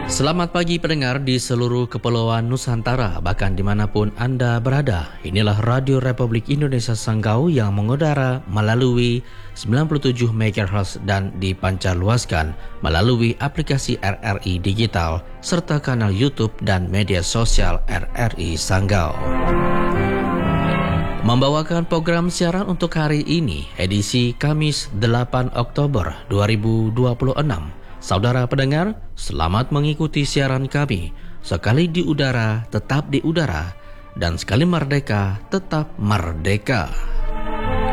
Selamat pagi pendengar di seluruh kepulauan Nusantara, bahkan dimanapun Anda berada. Inilah Radio Republik Indonesia Sanggau yang mengudara melalui 97 MHz dan dipancarluaskan melalui aplikasi RRI Digital serta kanal YouTube dan media sosial RRI Sanggau. Membawakan program siaran untuk hari ini, edisi Kamis 8 Oktober 2026. Saudara pendengar, selamat mengikuti siaran kami. Sekali di udara, tetap di udara. Dan sekali merdeka, tetap merdeka.